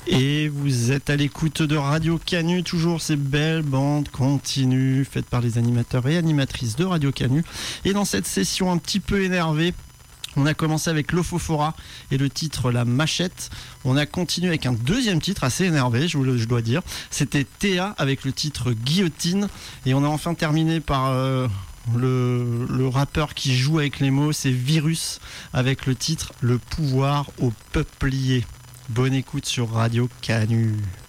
Et vous êtes à l'écoute de Radio Canu, toujours ces belles bandes continues faites par les animateurs et animatrices de Radio Canu. Et dans cette session un petit peu énervée, on a commencé avec Lofofora et le titre La Machette. On a continué avec un deuxième titre assez énervé, je dois dire. C'était Théa avec le titre Guillotine. Et on a enfin terminé par le rappeur qui joue avec les mots, c'est Virus, avec le titre Le pouvoir au peuplier. Bonne écoute sur Radio Canu.